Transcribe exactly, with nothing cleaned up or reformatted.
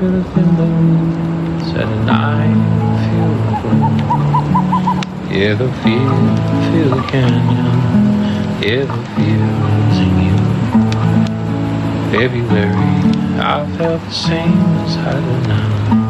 to the window, said and I feel the glow. Yeah, the feel, feel the canyon. Yeah, the feel's in you. February, I felt the same as I do now.